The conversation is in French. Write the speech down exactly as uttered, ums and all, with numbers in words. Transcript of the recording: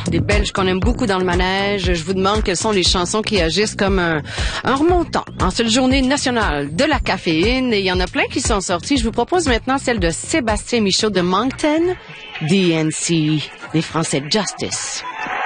des Belges qu'on aime beaucoup dans le manège. Je vous demande quelles sont les chansons qui agissent comme un, un remontant en cette journée nationale de la caféine. Et il y en a plein qui sont sortis. Je vous propose maintenant celle de Sébastien Michaud de Moncton, D N C, les Français Justice.